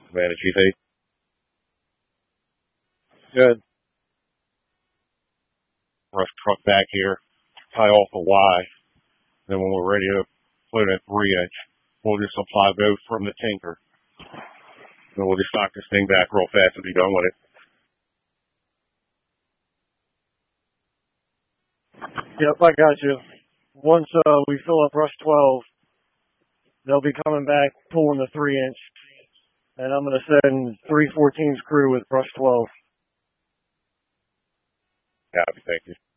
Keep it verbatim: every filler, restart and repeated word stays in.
Savannah Chief eight. Good. Rush truck back here, tie off the Y. Then when we're ready to put in three inch, we'll just apply those from the tinker. Then we'll just knock this thing back real fast and be done with it. Yep, I got you. Once uh, we fill up rush twelve, they'll be coming back, pulling the three inch. And I'm going to send three fourteens crew with rush twelve. Copy, thank you.